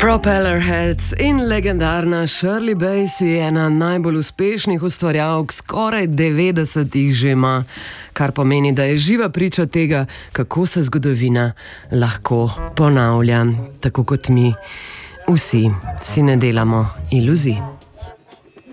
Propellerheads in legendarna Shirley Bassey, ena najbolj uspešnih ustvarjalk, skoraj 90 že ima, kar pomeni, da je živa priča tega, kako se zgodovina lahko ponavlja, tako kot mi vsi si ne delamo iluzij.